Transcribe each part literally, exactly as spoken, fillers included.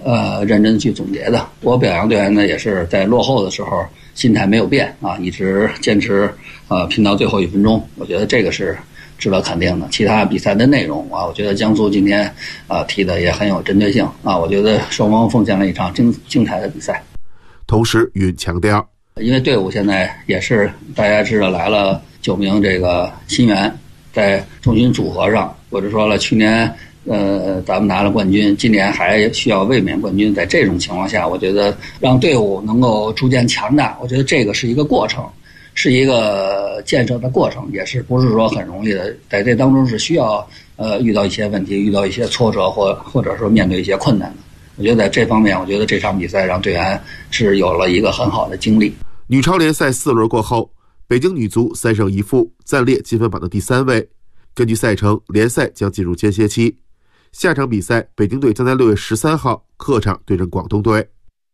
呃认真去总结的。我表扬队员呢，也是在落后的时候心态没有变啊，一直坚持呃拼到最后一分钟。我觉得这个是值得肯定的。其他比赛的内容啊，我觉得江苏今天啊踢的也很有针对性啊，我觉得双方奉献了一场精精彩的比赛。 同时，云强调， 因为队伍现在也是大家知道来了九名这个新员，在重新组合上，我就说了，去年呃咱们拿了冠军，今年还需要卫冕冠军。在这种情况下，我觉得让队伍能够逐渐强大，我觉得这个是一个过程，是一个建设的过程，也是不是说很容易的。在这当中是需要呃遇到一些问题，遇到一些挫折，或或者说面对一些困难的。我觉得在这方面，我觉得这场比赛让队员是有了一个很好的经历。 女超联赛四轮过后，北京女足三胜一负，暂列积分榜的第三位。根据赛程，联赛将进入间歇期。下场比赛，北京队将在六月十三号客场对阵广东队。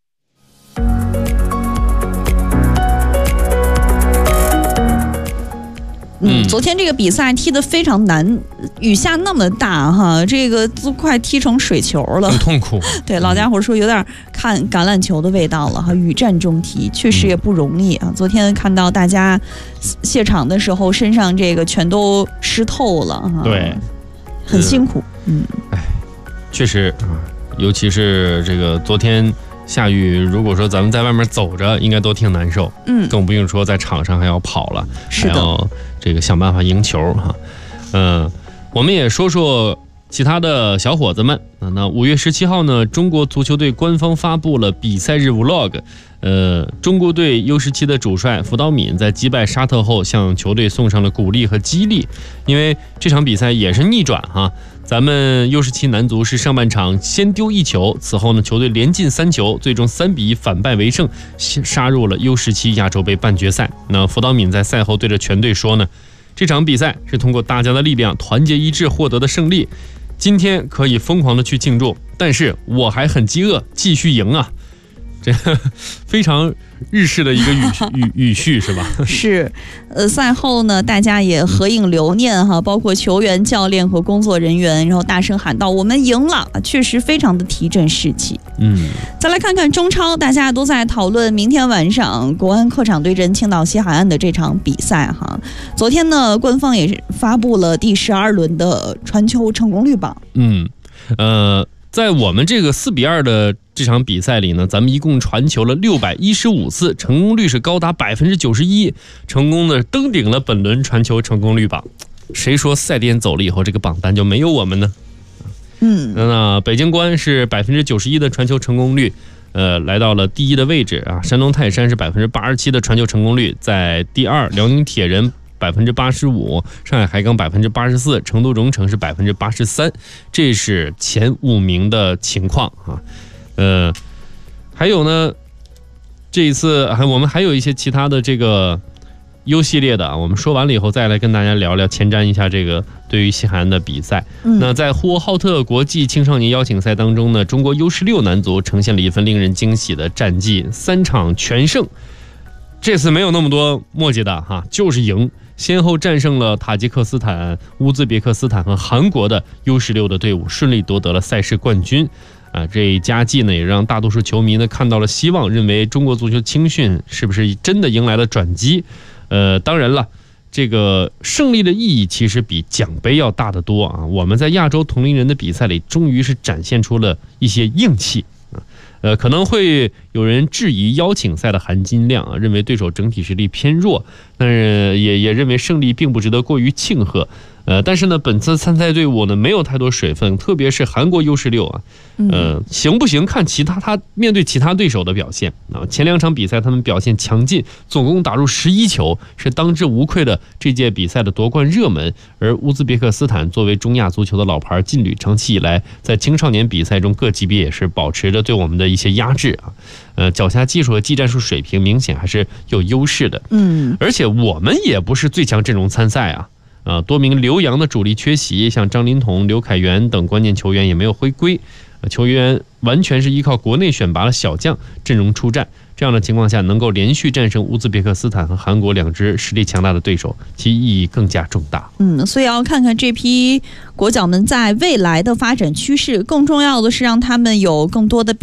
嗯，昨天这个比赛踢得非常难，雨下那么大哈，这个都快踢成水球了， 很痛苦。 对，老家伙说有点看橄榄球的味道了哈，雨战中踢确实也不容易啊。昨天看到大家谢场的时候，身上这个全都湿透了哈， 对， 很辛苦。嗯， 哎，确实啊，尤其是这个昨天下雨，如果说咱们在外面走着，应该都挺难受。嗯，更不用说在场上还要跑了， 是的， 还要这个想办法赢球哈。嗯、呃，我们也说说其他的小伙子们。那五月十七号呢，中国足球队官方发布了比赛日 vlog。呃，中国队 U 十七的主帅福岛敏在击败沙特后，向球队送上了鼓励和激励。因为这场比赛也是逆转哈，咱们 U 十七男足是上半场先丢一球，此后呢，球队连进三球，最终三比一反败为胜，杀入了 U 十七亚洲杯半决赛。那福岛敏在赛后对着全队说呢，这场比赛是通过大家的力量，团结一致获得的胜利。今天可以疯狂的去庆祝，但是我还很饥饿，继续赢啊！这个非常日式的一个语语语序是吧？ 是，呃，赛后呢，大家也合影留念哈，包括球员、教练和工作人员，然后大声喊道：“我们赢了！”确实非常的提振士气。嗯，再来看看中超，大家都在讨论明天晚上国安客场对阵青岛西海岸的这场比赛哈。昨天呢，官方也是发布了第十二轮的传球成功率榜。 嗯，呃，在我们这个四比二的这场比赛里呢，咱们一共传球了六百一十五次，成功率是高达百分之九十一，成功的登顶了本轮传球成功率榜。谁说赛点走了以后这个榜单就没有我们呢？嗯，那北京国安是百分之九十一的传球成功率，呃，来到了第一的位置啊。山东泰山是百分之八十七的传球成功率，在第二。辽宁铁人百分之八十五，上海海港百分之八十四，成都荣城是百分之八十三，这是前五名的情况啊。呃，还有呢，这一次还我们还有一些其他的这个 U 系列的啊，我们说完了以后再来跟大家聊聊，前瞻一下这个对于西海岸的比赛。嗯、那在呼和浩特国际青少年邀请赛当中呢，中国 U 十六男足呈现了一份令人惊喜的战绩，三场全胜。这次没有那么多墨迹的哈，就是赢，先后战胜了塔吉克斯坦、乌兹别克斯坦和韩国的 U 十六的队伍，顺利夺得了赛事冠军。啊，这一佳绩呢，也让大多数球迷呢看到了希望，认为中国足球青训是不是真的迎来了转机？呃，当然了，这个胜利的意义其实比奖杯要大得多啊！我们在亚洲同龄人的比赛里，终于是展现出了一些硬气啊。呃，可能会有人质疑邀请赛的含金量啊，认为对手整体实力偏弱，但是也也认为胜利并不值得过于庆贺。呃，但是呢，本次参赛队伍呢没有太多水分，特别是韩国 U 十六啊，呃，行不行看其他他面对其他对手的表现啊。前两场比赛他们表现强劲，总共打入十一球，是当之无愧的这届比赛的夺冠热门。而乌兹别克斯坦作为中亚足球的老牌，劲旅长期以来在青少年比赛中各级别也是保持着对我们的一些压制啊。呃，脚下技术和技战术水平明显还是有优势的。嗯，而且我们也不是最强阵容参赛啊。呃，多名留洋的主力缺席，像张琳芃、刘凯元等关键球员也没有回归，呃、球员完全是依靠国内选拔的小将阵容出战。这样的情况下，能够连续战胜乌兹别克斯坦和韩国两支实力强大的对手，其意义更加重大。 嗯，所以要看看这批国脚们在未来的发展趋势，更重要的是让他们有更多的